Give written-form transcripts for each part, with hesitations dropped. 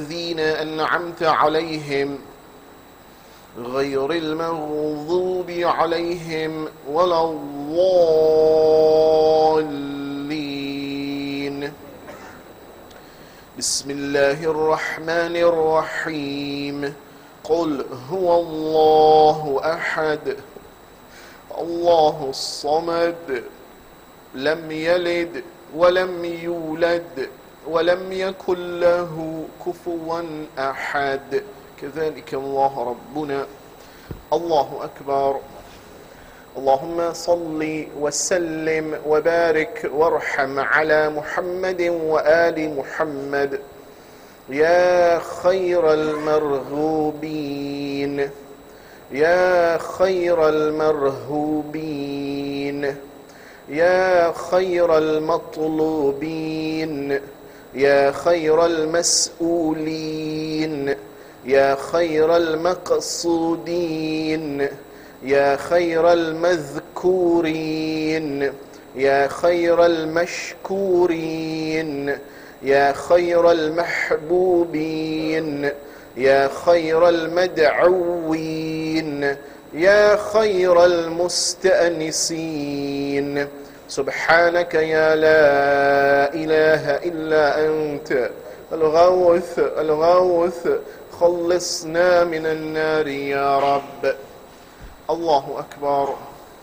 الذين أنعمت عليهم غير المغضوب عليهم ولا الضالين. بسم الله الرحمن الرحيم. قل هو الله أحد الله الصمد لم يلد ولم يولد ولم يكن له كفوا أحد. كذلك الله ربنا. الله أكبر. اللهم صل وسلم وبارك وارحم على محمد وآل محمد يا خير المرغوبين يا خير المرهوبين يا خير المطلوبين يا خير المسؤولين يا خير المقصودين يا خير المذكورين يا خير المشكورين يا خير المحبوبين يا خير المدعوين يا خير المستأنسين. سبحانك يا لا إله إلا أنت الغوث خلصنا من النار يا رب. الله أكبر.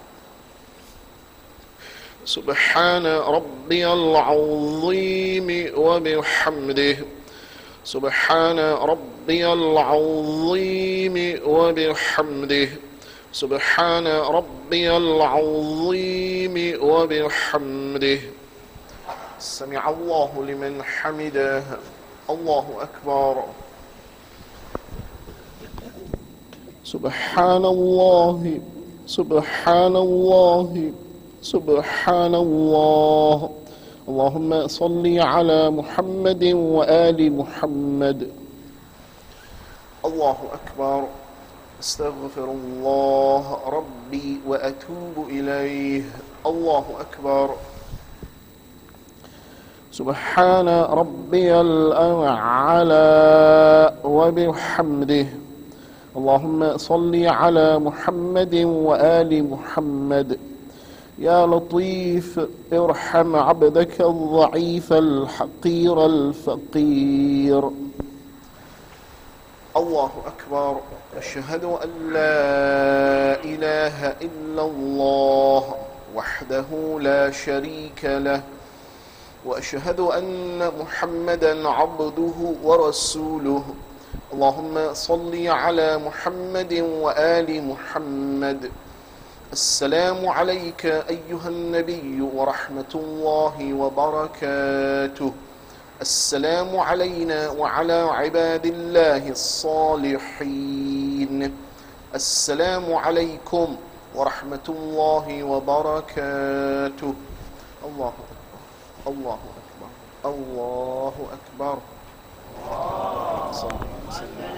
سبحان ربي العظيم وبحمده سبحان ربي العظيم وبحمده سبحان ربي العظيم وبحمده. سمع الله لمن حمده. الله أكبر. سبحان الله سبحان الله سبحان الله. اللهم صل على محمد وآل محمد. الله أكبر. استغفر الله ربي وأتوب إليه. الله أكبر. سبحان ربي الأعلى وبحمده. اللهم صل على محمد وآل محمد. يا لطيف ارحم عبدك الضعيف الحقير الفقير. الله أكبر. أشهد أن لا إله إلا الله وحده لا شريك له وأشهد أن محمدا عبده ورسوله. اللهم صل على محمد وآل محمد. السلام عليك أيها النبي ورحمة الله وبركاته. السلام علينا وعلى عباد الله الصالحين. السلام عليكم ورحمة الله وبركاته. الله أكبر الله أكبر الله أكبر. صلى الله عليه وسلم.